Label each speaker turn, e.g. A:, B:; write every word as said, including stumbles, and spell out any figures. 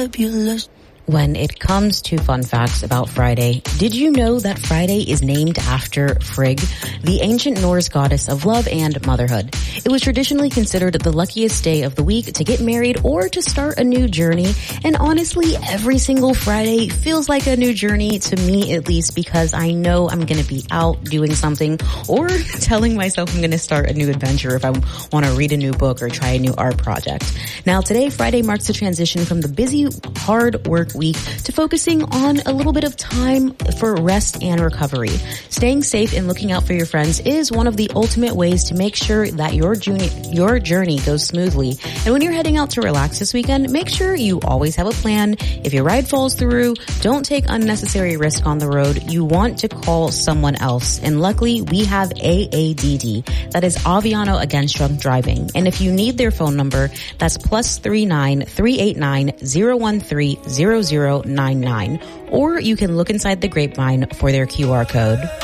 A: fabulous.
B: When it comes to fun facts about Friday, did you know that Friday is named after Frigg, the ancient Norse goddess of love and motherhood? It was traditionally considered the luckiest day of the week to get married or to start a new journey. And honestly, every single Friday feels like a new journey to me, at least, because I know I'm going to be out doing something or telling myself I'm going to start a new adventure if I want to read a new book or try a new art project. Now, today, Friday marks the transition from the busy, hard work week to focusing on a little bit of time for rest and recovery. Staying safe and looking out for your friends is one of the ultimate ways to make sure that your journey, your journey goes smoothly. And when you're heading out to relax this weekend, make sure you always have a plan. If your ride falls through, don't take unnecessary risk on the road. You want to call someone else. And luckily, we have A A D D. That is Aviano Against Drunk Driving. And if you need their phone number, that's plus three nine three eight nine zero one three zero zero nine nine, or you can look inside the grapevine for their Q R code.